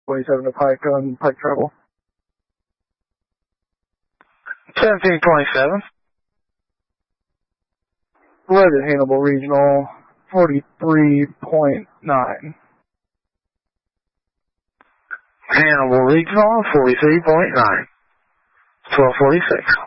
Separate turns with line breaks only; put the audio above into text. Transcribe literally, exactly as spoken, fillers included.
twenty-seven to Pike on Pike Travel.
seventeen twenty-seven.
Red at Hannibal Regional, forty-three point nine.
Hannibal Regional, forty-three point nine. twelve forty-six.